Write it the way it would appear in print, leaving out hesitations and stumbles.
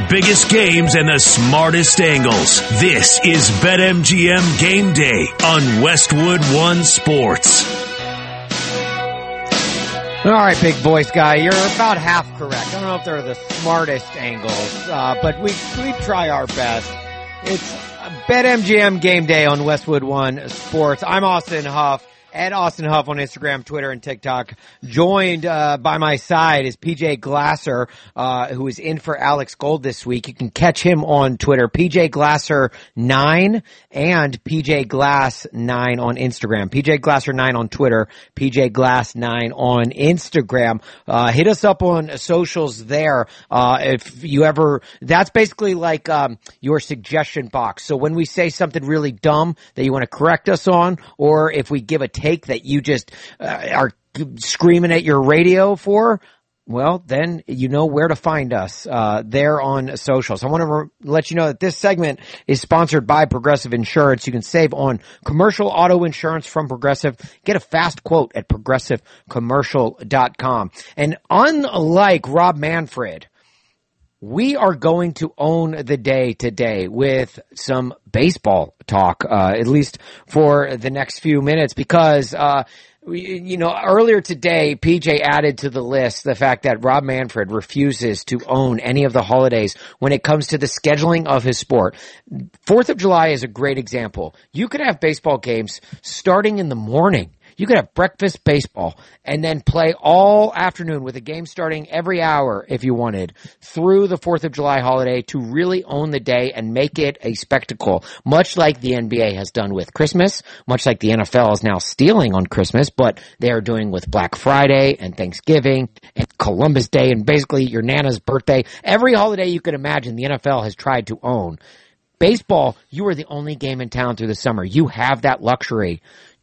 biggest games and the smartest angles. This is BetMGM Game Day on Westwood One Sports. All right, big voice guy, you're about half correct. I don't know if they're the smartest angles, but we try our best. It's BetMGM Game Day on Westwood One Sports. I'm Austin Huff, at Austin Huff on Instagram, Twitter, and TikTok. Joined by my side is PJ Glasser, who is in for Alex Gold this week. You can catch him on Twitter, PJ Glasser 9 and PJ Glass 9 on Instagram. PJ Glasser 9 on Twitter, PJ Glass 9 on Instagram. Hit us up on socials there. If you ever, that's basically like your suggestion box. So when we say something really dumb that you want to correct us on, or if we give a take that you just are screaming at your radio for, well, then you know where to find us there on socials. I want to let you know that this segment is sponsored by Progressive Insurance. You can save on commercial auto insurance from Progressive. Get a fast quote at progressivecommercial.com. And unlike Rob Manfred, we are going to own the day today with some baseball talk, at least for the next few minutes, because, earlier today, PJ added to the list the fact that Rob Manfred refuses to own any of the holidays when it comes to the scheduling of his sport. 4th of July is a great example. You could have baseball games starting in the morning. You could have breakfast baseball and then play all afternoon with a game starting every hour if you wanted through the 4th of July holiday to really own the day and make it a spectacle, much like the NBA has done with Christmas, much like the NFL is now stealing on Christmas, but they are doing with Black Friday and Thanksgiving and Columbus Day and basically your Nana's birthday. Every holiday you could imagine the NFL has tried to own. Baseball, you are the only game in town through the summer. You have that luxury.